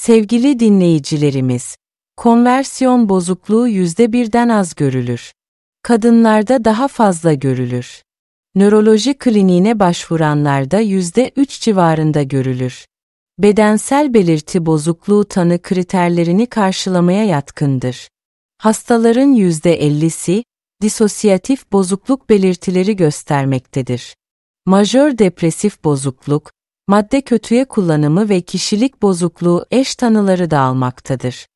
Sevgili dinleyicilerimiz, konversiyon bozukluğu %1'den az görülür. Kadınlarda daha fazla görülür. Nöroloji kliniğine başvuranlarda %3 civarında görülür. Bedensel belirti bozukluğu tanı kriterlerini karşılamaya yatkındır. Hastaların %50'si, disosyatif bozukluk belirtileri göstermektedir. Majör depresif bozukluk, madde kötüye kullanımı ve kişilik bozukluğu eş tanıları da almaktadır.